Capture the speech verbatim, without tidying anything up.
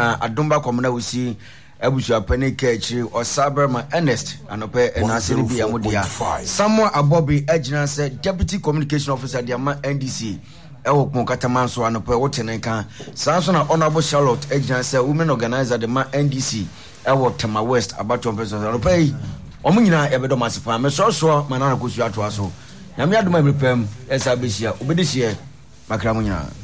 na Adumba Komuna Usi Ebusua Penny Kechi or Saberma Ernest Anope and Asilibi Amudia. Samuel Abobi Ejina said Deputy Communication Officer Diama N D C. Ewo Mokataman so Anope Wotenenka. Samson Honorable Charlotte Ejina said Women Organizer the Ma N D C. Ewo Tama West about two persons Anope. Omina Ebedo Masipa. Me so so manana kusu ato aso. Nyame adoma mepem esa besia obedisia makramunya.